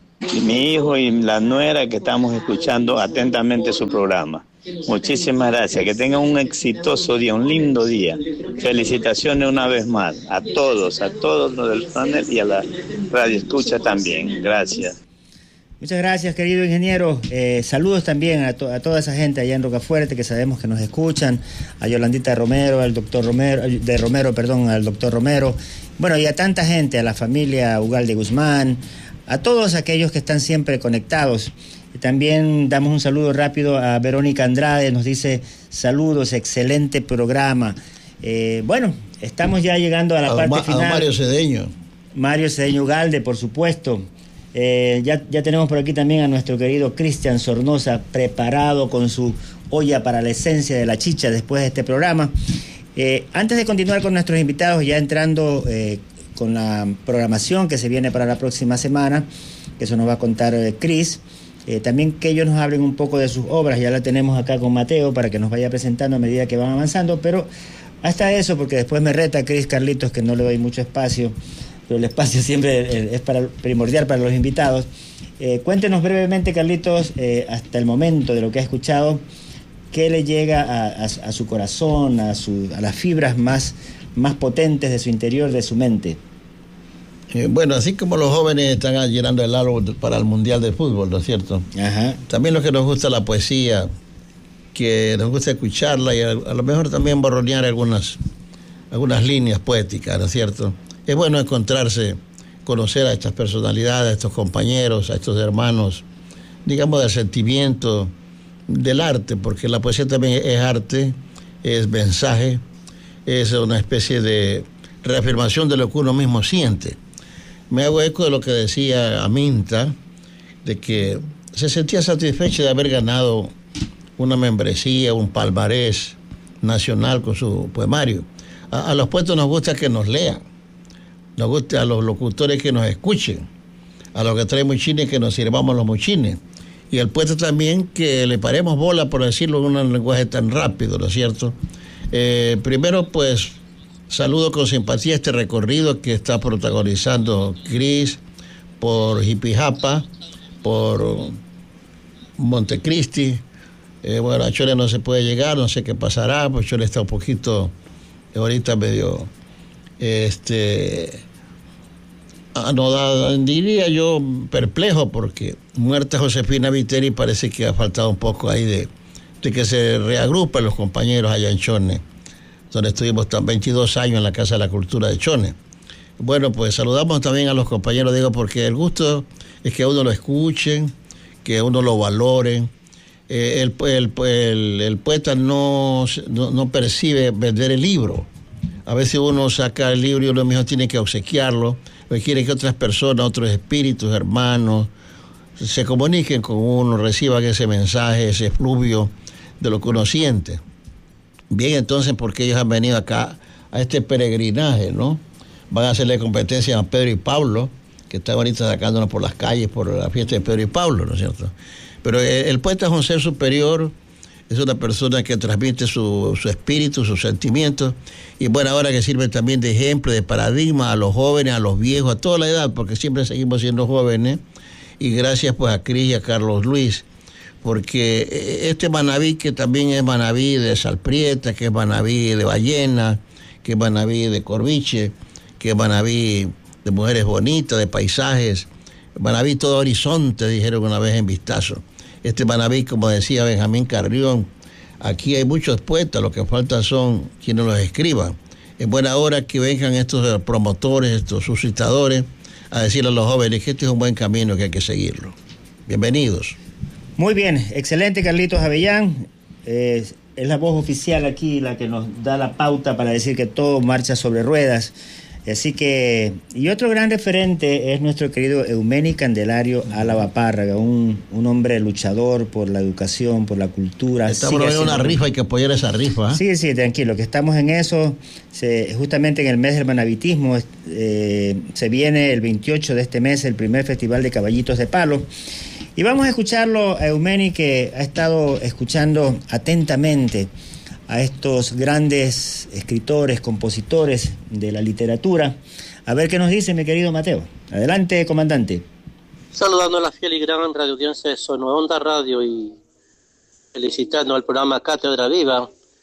mi hijo y la nuera, que estamos escuchando atentamente su programa. Muchísimas gracias, que tengan un exitoso día, un lindo día. Felicitaciones una vez más a todos los del panel y a la radio escucha también. Gracias. Muchas gracias, querido ingeniero. Saludos también a toda esa gente allá en Rocafuerte, que sabemos que nos escuchan, a Yolandita Romero, al doctor Romero, al doctor Romero, bueno, y a tanta gente, a la familia Ugalde Guzmán, a todos aquellos que están siempre conectados. También damos un saludo rápido a Verónica Andrade, nos dice saludos, excelente programa. Bueno, estamos ya llegando a la parte final. A Mario Cedeño. Mario Cedeño Ugalde, por supuesto. Ya tenemos por aquí también a nuestro querido Cristian Sornosa, preparado con su olla para la esencia de la chicha después de este programa. Antes de continuar con nuestros invitados, ya entrando con la programación que se viene para la próxima semana, que eso nos va a contar Cris, también que ellos nos hablen un poco de sus obras. Ya la tenemos acá con Mateo para que nos vaya presentando a medida que van avanzando, pero hasta eso, porque después me reta Cris Carlitos que no le doy mucho espacio, pero el espacio siempre es primordial para los invitados. Cuéntenos brevemente, Carlitos, hasta el momento de lo que ha escuchado, ¿qué le llega a su corazón, a las fibras más potentes de su interior, de su mente? Bueno, así como los jóvenes están llenando el árbol para el Mundial de Fútbol, ¿no es cierto? Ajá. También los que nos gusta la poesía, que nos gusta escucharla y a lo mejor también borronear algunas líneas poéticas, ¿no es cierto? Es bueno encontrarse, conocer a estas personalidades, a estos compañeros, a estos hermanos, digamos, del sentimiento, del arte, porque la poesía también es arte, es mensaje, es una especie de reafirmación de lo que uno mismo siente. Me hago eco de lo que decía Aminta, de que se sentía satisfecha de haber ganado una membresía, un palmarés nacional con su poemario. A los poetas nos gusta que nos lean, nos gusta a los locutores que nos escuchen, a los que traen muchines que nos sirvamos los muchines, y al poeta también que le paremos bola, por decirlo en un lenguaje tan rápido, ¿no es cierto? Primero, pues, saludo con simpatía este recorrido que está protagonizando Cris por Jipijapa, por Montecristi. Bueno, a Chole no se puede llegar, no sé qué pasará, pues Chole está un poquito, ahorita medio, diría yo, perplejo, porque muerta Josefina Viteri parece que ha faltado un poco ahí de que se reagrupen los compañeros allá en Chone, donde estuvimos 22 años en la Casa de la Cultura de Chone. Bueno, pues saludamos también a los compañeros, digo, porque el gusto es que a uno lo escuchen, que a uno lo valoren. El poeta no percibe vender el libro. A veces uno saca el libro y uno mismo tiene que obsequiarlo, porque quiere que otras personas, otros espíritus, hermanos, se comuniquen con uno, reciban ese mensaje, ese fluvio de lo que uno siente. Bien, entonces, porque ellos han venido acá a este peregrinaje, ¿no? Van a hacerle competencia a Pedro y Pablo, que están ahorita sacándonos por las calles por la fiesta de Pedro y Pablo, ¿no es cierto? Pero el poeta es un ser superior, es una persona que transmite su espíritu, sus sentimientos, y bueno, ahora que sirve también de ejemplo, de paradigma a los jóvenes, a los viejos, a toda la edad, porque siempre seguimos siendo jóvenes, y gracias pues a Cris y a Carlos Luis, porque este Manaví, que también es Manaví de Salprieta, que es Manaví de Ballena, que es Manaví de Corviche, que es Manaví de mujeres bonitas, de paisajes, Manaví todo horizonte, dijeron una vez en Vistazo. Este Manaví, como decía Benjamín Carrión, aquí hay muchos poetas, lo que falta son quienes los escriban. Es buena hora que vengan estos promotores, estos suscitadores, a decirle a los jóvenes que este es un buen camino, que hay que seguirlo. Bienvenidos. Muy bien, excelente, Carlitos Avellán. Es la voz oficial aquí la que nos da la pauta para decir que todo marcha sobre ruedas. Así que, y otro gran referente es nuestro querido Eumeni Candelario Álava Párraga, un hombre luchador por la educación, por la cultura. Estamos en una rifa, hay que apoyar esa rifa. Sí, tranquilo, que estamos en eso. Justamente en el mes del manavitismo se viene el 28 de este mes el primer festival de caballitos de palo. Y vamos a escucharlo a Eumeni, que ha estado escuchando atentamente a estos grandes escritores, compositores de la literatura. A ver qué nos dice mi querido Mateo. Adelante, comandante. Saludando a la fiel y gran radio audiencia de Sonoonda Radio y felicitando al programa Cátedra Viva.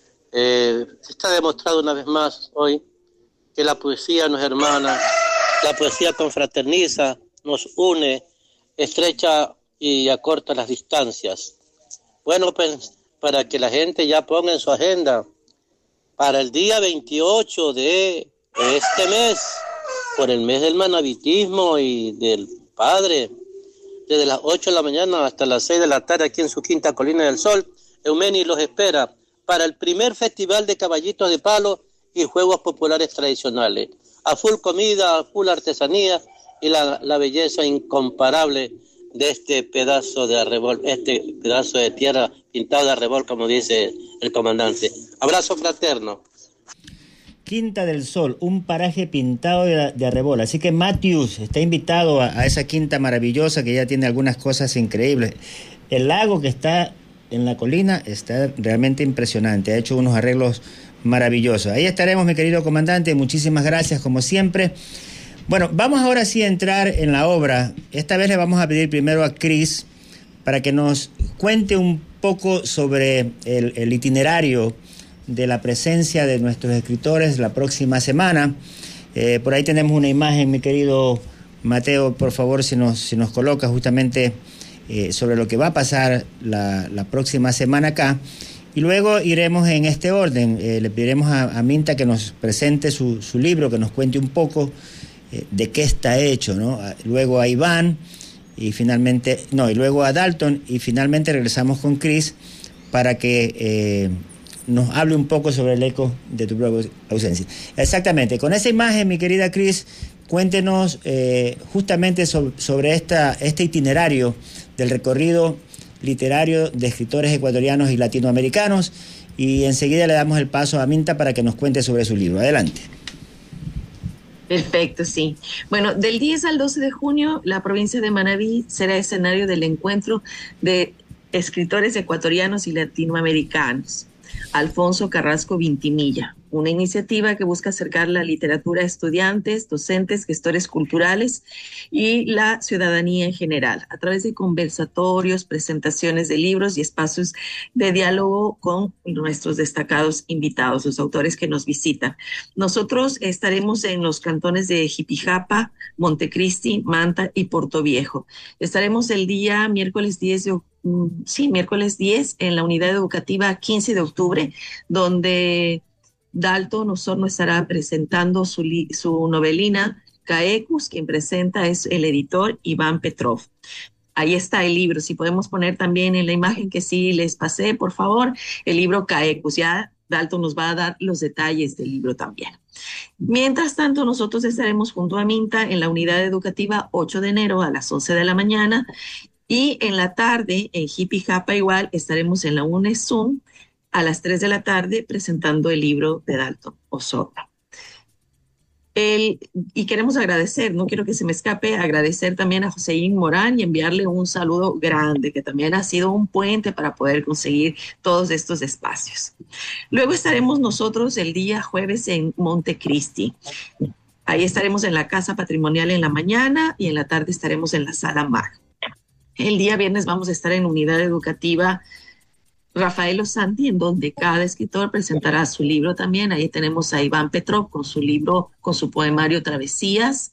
Se está demostrado una vez más hoy que la poesía no es hermana, la poesía confraterniza, nos une, estrecha y acorta las distancias. Bueno, pues para que la gente ya ponga en su agenda para el día 28 de este mes, por el mes del manabitismo y del Padre, desde las 8 de la mañana hasta las 6 de la tarde aquí en su quinta Colina del Sol, Eumeni los espera para el primer festival de caballitos de palo y juegos populares tradicionales. A full comida, a full artesanía y la belleza incomparable de este pedazo de arrebol, este pedazo de tierra pintado de arrebol, como dice el comandante. Abrazo fraterno. Quinta del Sol, un paraje pintado de arrebol. Así que Matthews está invitado a esa quinta maravillosa que ya tiene algunas cosas increíbles. El lago que está en la colina está realmente impresionante. Ha hecho unos arreglos maravillosos. Ahí estaremos, mi querido comandante. Muchísimas gracias, como siempre. Bueno, vamos ahora sí a entrar en la obra. Esta vez le vamos a pedir primero a Cris para que nos cuente un poco sobre el itinerario de la presencia de nuestros escritores la próxima semana. Por ahí tenemos una imagen, mi querido Mateo, por favor, si nos coloca justamente sobre lo que va a pasar la próxima semana acá. Y luego iremos en este orden. Le pediremos a Minta que nos presente su libro, que nos cuente un poco de qué está hecho, ¿no? Luego a Iván y luego a Dalton, y finalmente regresamos con Cris para que nos hable un poco sobre el eco de tu propia ausencia. Exactamente, con esa imagen, mi querida Cris, cuéntenos justamente sobre este itinerario del recorrido literario de escritores ecuatorianos y latinoamericanos, y enseguida le damos el paso a Minta para que nos cuente sobre su libro. Adelante. Perfecto, sí. Bueno, del 10 al 12 de junio, la provincia de Manabí será escenario del encuentro de escritores ecuatorianos y latinoamericanos. Alfonso Carrasco Vintimilla, una iniciativa que busca acercar la literatura a estudiantes, docentes, gestores culturales y la ciudadanía en general, a través de conversatorios, presentaciones de libros y espacios de diálogo con nuestros destacados invitados, los autores que nos visitan. Nosotros estaremos en los cantones de Jipijapa, Montecristi, Manta y Portoviejo. Estaremos el día miércoles 10 en la unidad educativa 15 de octubre, donde Dalton Osorno estará presentando su novelina Caecus. Quien presenta es el editor Iván Petrov. Ahí está el libro. Si podemos poner también en la imagen que sí les pasé, por favor, el libro Caecus. Ya Dalton nos va a dar los detalles del libro también. Mientras tanto, nosotros estaremos junto a Minta en la unidad educativa 8 de enero a las 11 de la mañana. Y en la tarde, en Jipijapa igual, estaremos en la UNESUM a las 3 de la tarde presentando el libro de Dalton Osorno. Y queremos agradecer, no quiero que se me escape, agradecer también a Joséín Morán y enviarle un saludo grande, que también ha sido un puente para poder conseguir todos estos espacios. Luego estaremos nosotros el día jueves en Montecristi. Ahí estaremos en la Casa Patrimonial en la mañana y en la tarde estaremos en la Sala Mag. El día viernes vamos a estar en unidad educativa Rafael Osanti, en donde cada escritor presentará su libro también. Ahí tenemos a Iván Petrov con su libro, con su poemario Travesías,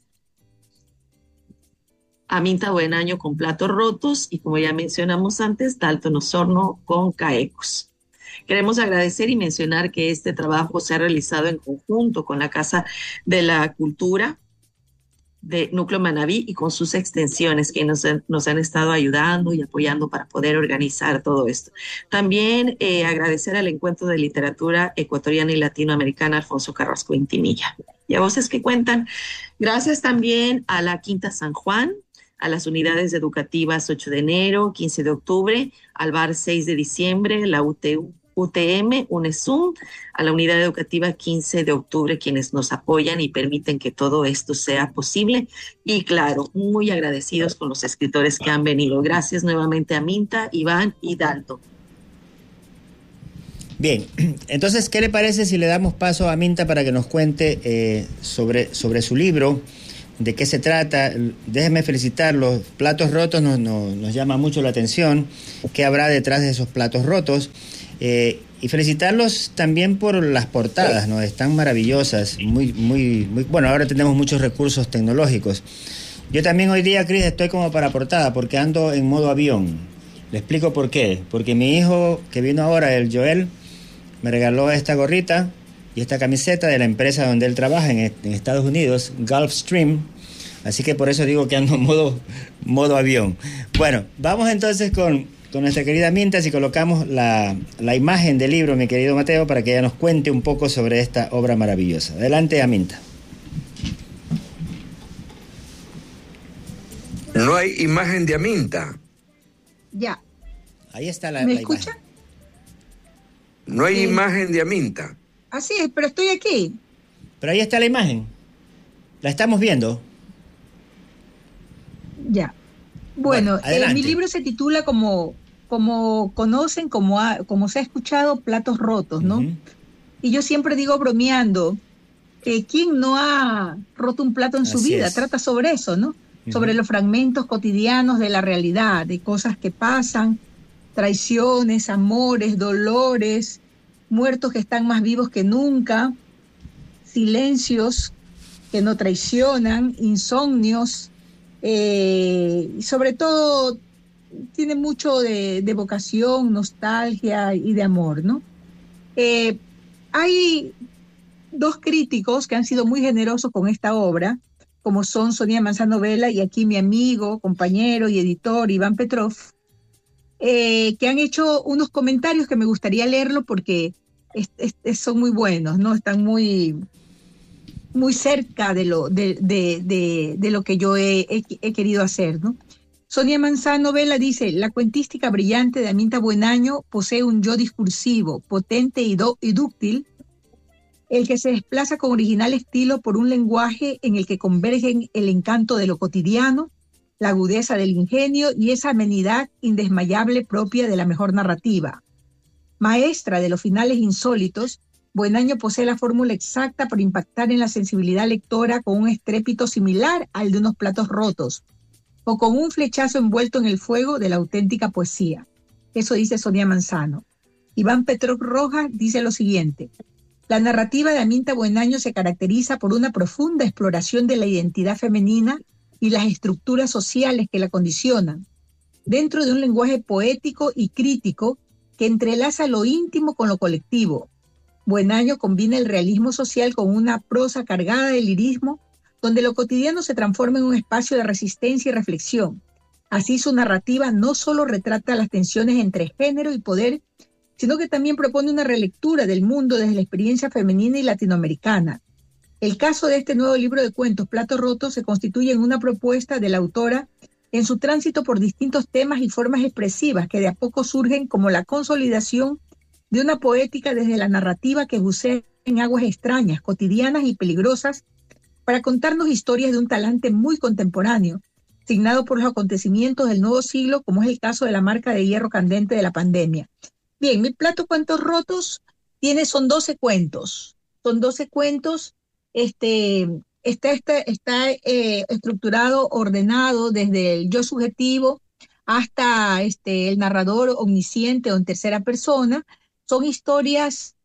a Minta Buenaño con Platos Rotos y, como ya mencionamos antes, Dalton Osorno con Caecus. Queremos agradecer y mencionar que este trabajo se ha realizado en conjunto con la Casa de la Cultura de Núcleo Manabí y con sus extensiones que nos han estado ayudando y apoyando para poder organizar todo esto. También agradecer al Encuentro de Literatura Ecuatoriana y Latinoamericana Alfonso Carrasco Vintimilla. Y a voces que cuentan, gracias también a la Quinta San Juan, a las unidades educativas 8 de enero, 15 de octubre, al bar 6 de diciembre, la UTM, UNESUM, a la unidad educativa 15 de octubre, quienes nos apoyan y permiten que todo esto sea posible. Y claro, muy agradecidos con los escritores que han venido. Gracias nuevamente a Minta, Iván y Dalton. Bien, entonces, ¿qué le parece si le damos paso a Minta para que nos cuente sobre su libro? ¿De qué se trata? Déjenme felicitarlos. Platos rotos nos llama mucho la atención. ¿Qué habrá detrás de esos platos rotos? Y felicitarlos también por las portadas, ¿no? Están maravillosas, muy. Bueno, ahora tenemos muchos recursos tecnológicos. Yo también hoy día, Cris, estoy como para portada porque ando en modo avión. Le explico por qué. Porque mi hijo, que vino ahora, el Joel, me regaló esta gorrita y esta camiseta de la empresa donde él trabaja en Estados Unidos, Gulfstream. Así que por eso digo que ando en modo avión. Bueno, vamos entonces con nuestra querida Minta, si colocamos la imagen del libro, mi querido Mateo, para que ella nos cuente un poco sobre esta obra maravillosa. Adelante, Aminta. No hay imagen de Aminta. Ya. Ahí está la ¿Me imagen. escucha? No hay imagen de Aminta. Así es, pero estoy aquí. Pero ahí está la imagen. La estamos viendo. Ya. Bueno, mi libro se titula como conocen, como se ha escuchado, Platos Rotos, ¿no? Y yo siempre digo bromeando, ¿quién no ha roto un plato en su vida? Trata sobre eso, ¿no? Sobre los fragmentos cotidianos de la realidad, de cosas que pasan, traiciones, amores, dolores, muertos que están más vivos que nunca, silencios que no traicionan, insomnios, y sobre todo tiene mucho de vocación, nostalgia y de amor, ¿no? Hay dos críticos que han sido muy generosos con esta obra, como son Sonia Manzano Vela y aquí mi amigo, compañero y editor Iván Petrov, que han hecho unos comentarios que me gustaría leerlo porque son muy buenos, ¿no? Están muy cerca de lo que yo he querido hacer, ¿no? Sonia Manzano Vela dice: la cuentística brillante de Aminta Buenaño posee un yo discursivo, potente y dúctil, el que se desplaza con original estilo por un lenguaje en el que convergen el encanto de lo cotidiano, la agudeza del ingenio y esa amenidad indesmayable propia de la mejor narrativa. Maestra de los finales insólitos, Buenaño posee la fórmula exacta para impactar en la sensibilidad lectora con un estrépito similar al de unos platos rotos, o con un flechazo envuelto en el fuego de la auténtica poesía. Eso dice Sonia Manzano. Iván Petrov Rojas dice lo siguiente: la narrativa de Aminta Buenaño se caracteriza por una profunda exploración de la identidad femenina y las estructuras sociales que la condicionan, dentro de un lenguaje poético y crítico que entrelaza lo íntimo con lo colectivo. Buenaño combina el realismo social con una prosa cargada de lirismo, donde lo cotidiano se transforma en un espacio de resistencia y reflexión. Así su narrativa no solo retrata las tensiones entre género y poder, sino que también propone una relectura del mundo desde la experiencia femenina y latinoamericana. El caso de este nuevo libro de cuentos, Platos Rotos, se constituye en una propuesta de la autora en su tránsito por distintos temas y formas expresivas que de a poco surgen como la consolidación de una poética desde la narrativa que bucea en aguas extrañas, cotidianas y peligrosas, para contarnos historias de un talante muy contemporáneo, signado por los acontecimientos del nuevo siglo, como es el caso de la marca de hierro candente de la pandemia. Bien, mi plato Cuentos Rotos son 12 cuentos. Son 12 cuentos, está estructurado, ordenado desde el yo subjetivo hasta el narrador omnisciente o en tercera persona. Son historias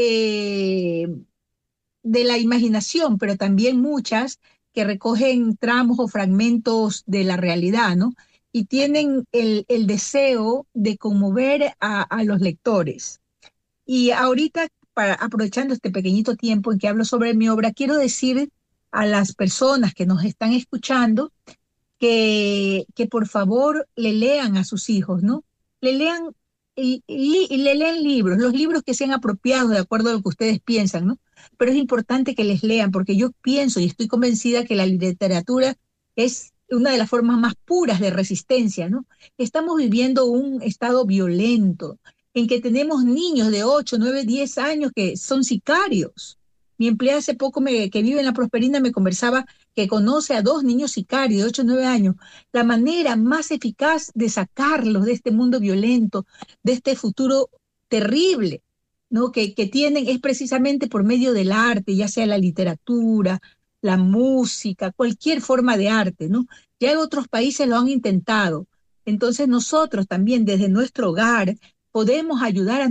de la imaginación, pero también muchas que recogen tramos o fragmentos de la realidad, ¿no? Y tienen el deseo de conmover a los lectores. Y ahorita, aprovechando este pequeñito tiempo en que hablo sobre mi obra, quiero decir a las personas que nos están escuchando que por favor le lean a sus hijos, ¿no? Le lean y le leen libros, los libros que sean apropiados de acuerdo a lo que ustedes piensan, ¿no? Pero es importante que les lean, porque yo pienso y estoy convencida que la literatura es una de las formas más puras de resistencia, ¿no? Estamos viviendo un estado violento, en que tenemos niños de 8, 9, 10 años que son sicarios. Mi empleada hace poco, que vive en La Prosperina, me conversaba que conoce a 2 niños sicarios de 8, 9 años. La manera más eficaz de sacarlos de este mundo violento, de este futuro terrible, ¿no? que tienen es precisamente por medio del arte, ya sea la literatura, la música, cualquier forma de arte, ¿no? Ya otros países lo han intentado. Entonces nosotros también desde nuestro hogar podemos ayudar a